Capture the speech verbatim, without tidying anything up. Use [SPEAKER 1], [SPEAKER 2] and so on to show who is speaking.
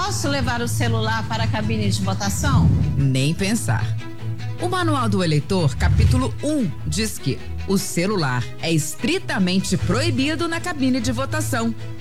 [SPEAKER 1] Posso levar o celular para a cabine de votação?
[SPEAKER 2] Nem pensar. O Manual do Eleitor, capítulo um, diz que o celular é estritamente proibido na cabine de votação.